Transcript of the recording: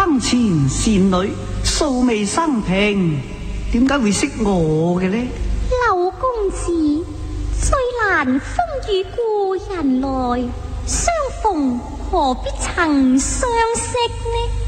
生前善女，素未生平，點解會識我嘅呢？ 劉公子，最難風雨故人來，相逢何必曾相識呢？